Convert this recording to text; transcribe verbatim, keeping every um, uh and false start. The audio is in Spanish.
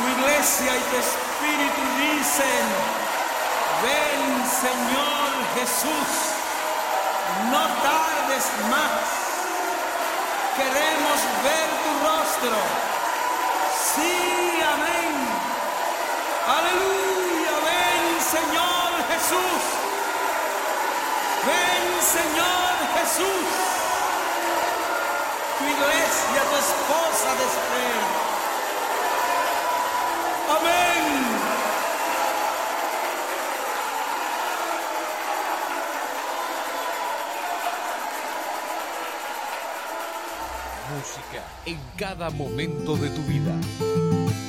Tu iglesia y tu espíritu dicen: ven, Señor Jesús, no tardes más. Queremos ver tu rostro. Sí, amén. Aleluya, ven, Señor Jesús. Ven, Señor Jesús. Tu iglesia, tu esposa te espera. Amén. Música en cada momento de tu vida.